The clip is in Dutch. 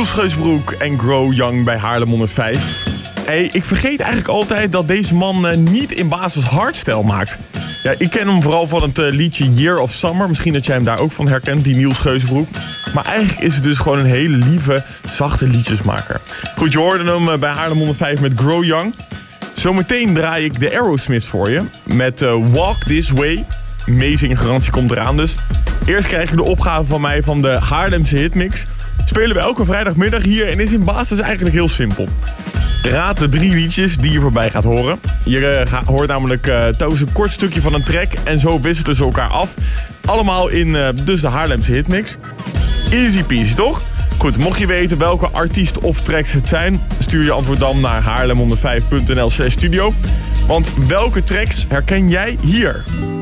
Niels Geusbroek en Grow Young bij Haarlem 105. Hey, ik vergeet eigenlijk altijd dat deze man niet in basis hardstyle maakt. Ja, ik ken hem vooral van het liedje Year of Summer. Misschien dat jij hem daar ook van herkent, die Niels Geusbroek. Maar eigenlijk is het dus gewoon een hele lieve, zachte liedjesmaker. Goed, je hoorde hem bij Haarlem 105 met Grow Young. Zometeen draai ik de Aerosmith voor je met Walk This Way. Amazing garantie komt eraan dus. Eerst krijg je de opgave van mij van de Haarlemse hitmix. Spelen we elke vrijdagmiddag hier en is in basis eigenlijk heel simpel. Raad de 3 liedjes die je voorbij gaat horen. Je hoort namelijk telkens een kort stukje van een track en zo wisselen ze elkaar af. Allemaal in dus de Haarlemse hitmix. Easy peasy, toch? Goed, mocht je weten welke artiest of tracks het zijn, stuur je antwoord dan naar haarlem105.nl/studio. Want welke tracks herken jij hier?